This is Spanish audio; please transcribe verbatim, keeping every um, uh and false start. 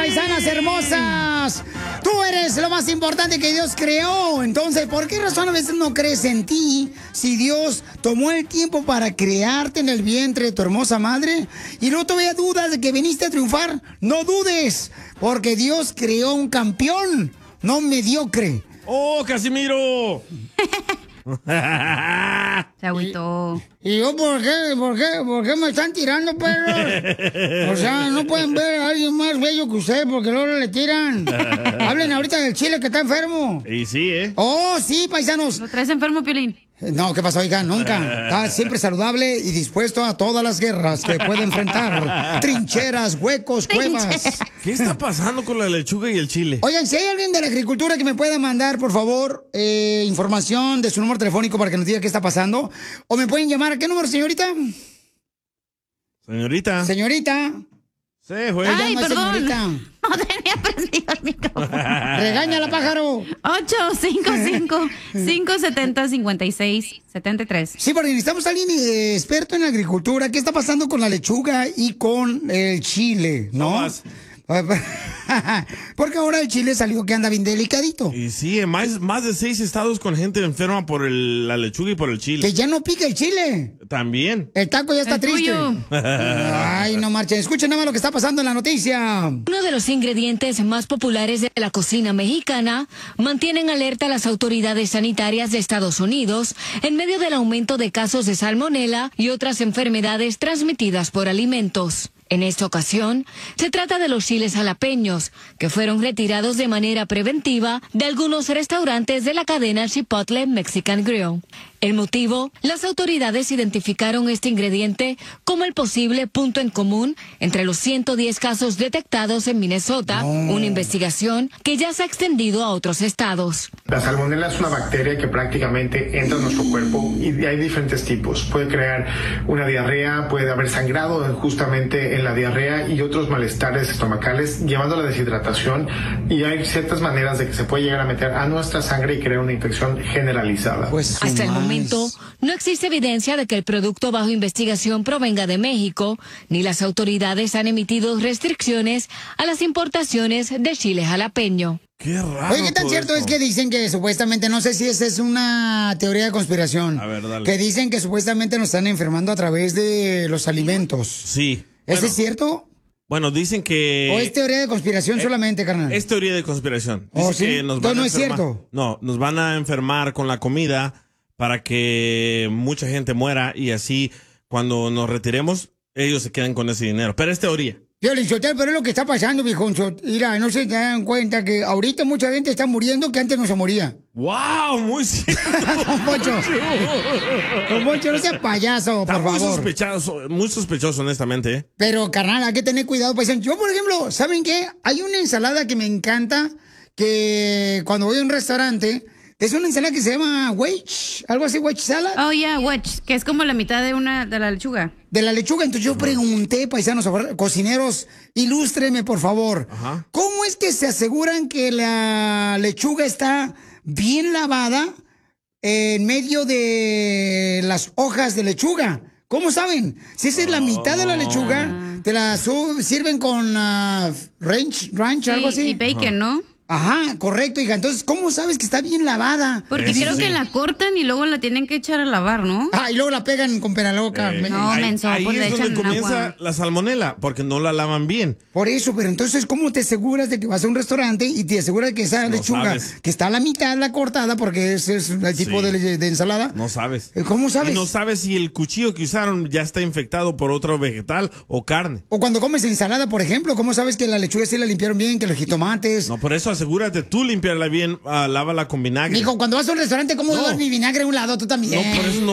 paisanas hermosas. Tú eres lo más importante que Dios creó. Entonces, ¿por qué razón a veces no crees en ti si Dios tomó el tiempo para crearte en el vientre de tu hermosa madre? Y no todavía dudas de que viniste a triunfar. No dudes, porque Dios creó un campeón, no mediocre. ¡Oh, Casimiro! Se agüitó. ¿Y, ¿Y yo por qué? ¿Por qué? ¿Por qué me están tirando, perros? O sea, no pueden ver a alguien más bello que usted porque luego le tiran. Hablen ahorita del chile que está enfermo. Y sí, ¿eh? Oh, sí, paisanos. ¿Lo traes enfermo, Piolín? No, ¿qué pasó, hija? Nunca. Está siempre saludable y dispuesto a todas las guerras que puede enfrentar. Trincheras, huecos, cuevas. ¿Qué está pasando con la lechuga y el chile? Oigan, si hay alguien de la agricultura que me pueda mandar, por favor, eh, información de su número telefónico para que nos diga qué está pasando. O me pueden llamar. ¿A qué número, señorita? Señorita. Señorita. Sí, güey. Ay, llama, perdón. señorita? No tenía prendido el micrófono. Regáñala, pájaro. ocho cinco cinco, cinco siete cero, cinco seis siete tres. Sí, porque necesitamos a alguien eh, experto en agricultura. ¿Qué está pasando con la lechuga y con el chile, no? No más. Porque ahora el chile salió que anda bien delicadito. Y sí, más, más de seis estados con gente enferma por el- la lechuga y por el chile. Que ya no pica el chile. También. El taco ya está El triste. tuyo. Ay, no marchen. Escuchen nada más lo que está pasando en la noticia. Uno de los ingredientes más populares de la cocina mexicana mantienen alerta a las autoridades sanitarias de Estados Unidos en medio del aumento de casos de salmonela y otras enfermedades transmitidas por alimentos. En esta ocasión, se trata de los chiles jalapeños, que fueron retirados de manera preventiva de algunos restaurantes de la cadena Chipotle Mexican Grill. El motivo, las autoridades identificaron este ingrediente como el posible punto en común entre los ciento diez casos detectados en Minnesota, una investigación que ya se ha extendido a otros estados. La salmonela es una bacteria que prácticamente entra en nuestro cuerpo y hay diferentes tipos. Puede crear una diarrea, puede haber sangrado justamente en la diarrea y otros malestares estomacales, llevando a la deshidratación, y hay ciertas maneras de que se puede llegar a meter a nuestra sangre y crear una infección generalizada. Pues Hasta el más. momento, no existe evidencia de que el producto bajo investigación provenga de México, ni las autoridades han emitido restricciones a las importaciones de chile jalapeño. Qué raro. Oye, ¿qué tan todo cierto esto. es que dicen que supuestamente, no sé si esa es una teoría de conspiración, A ver, dale. que dicen que supuestamente nos están enfermando a través de los alimentos? Sí. ¿Eso Bueno, es cierto? Bueno, dicen que... ¿O es teoría de conspiración solamente, carnal? Es teoría de conspiración. Oh, Dice ¿sí? que nos Entonces van a no es enfermar- cierto. No, nos van a enfermar con la comida para que mucha gente muera y así cuando nos retiremos ellos se quedan con ese dinero. Pero es teoría. Piolín Sotelo, pero es lo que está pasando, viejón. Mira, no se dan cuenta que ahorita mucha gente está muriendo que antes no se moría. ¡Wow! Muy cierto. Don Poncho. Don Poncho, no seas payaso, Está por muy favor. sospechoso, muy sospechoso, honestamente. ¿eh? Pero, carnal, hay que tener cuidado, pues. Yo, por ejemplo, ¿saben qué? Hay una ensalada que me encanta, que cuando voy a un restaurante, es una ensalada que se llama wedge, algo así, wedge salad, Oh, yeah, wedge, que es como la mitad de una de la lechuga. de la lechuga. Entonces yo pregunté, paisanos, cocineros, ilústreme, por favor. Ajá. ¿Cómo es que se aseguran que la lechuga está bien lavada en medio de las hojas de lechuga? ¿Cómo saben? Si esa es la mitad de la lechuga, te la su- sirven con ah, ranch, ranch, algo Sí, así. y bacon, ¿no? Ajá, correcto, hija. Entonces, ¿cómo sabes que está bien lavada? Porque Eso creo sí. que la cortan y luego la tienen que echar a lavar, ¿no? Ah, y luego la pegan con pera loca. Eh, No, ahí menso, ahí pues le es donde echan comienza agua. la salmonela, porque no la lavan bien. Por eso, pero entonces, ¿cómo te aseguras de que vas a un restaurante y te aseguras que esa No lechuga, sabes. que está a la mitad, la cortada, porque ese es el tipo Sí. de, de ensalada? No sabes. ¿Cómo sabes? Y no sabes si el cuchillo que usaron ya está infectado por otro vegetal o carne. O cuando comes ensalada, por ejemplo, ¿cómo sabes que la lechuga sí la limpiaron bien, que los jitomates? No, por eso asegúrate tú limpiarla bien, ah, lávala con vinagre. Mijo, cuando vas a un restaurante, ¿cómo No. llevar mi vinagre a un lado? Tú también. No, por eso no